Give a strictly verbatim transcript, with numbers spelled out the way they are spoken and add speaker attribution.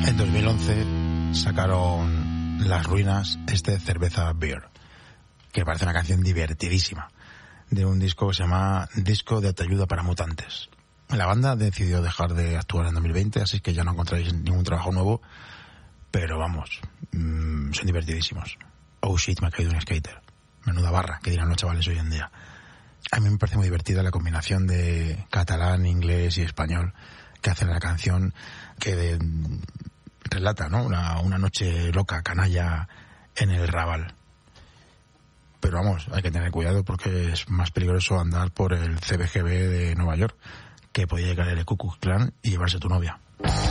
Speaker 1: En dos mil once sacaron Las Ruinas, este Cerveza Beer, que parece una canción divertidísima, de un disco que se llama Disco de Autoayuda para Mutantes. La banda decidió dejar de actuar en dos mil veinte, así que ya no encontraréis ningún trabajo nuevo, pero vamos, mmm, son divertidísimos. Oh shit, me ha caído un skater. Menuda barra, que dirán los chavales hoy en día. A mí me parece muy divertida la combinación de catalán, inglés y español que hacen la canción, que de, relata, ¿no? Una, una noche loca, canalla en el Raval. Pero vamos, hay que tener cuidado porque es más peligroso andar por el C B G B de Nueva York, que podía llegar el Ku Klux Klan y llevarse a tu novia.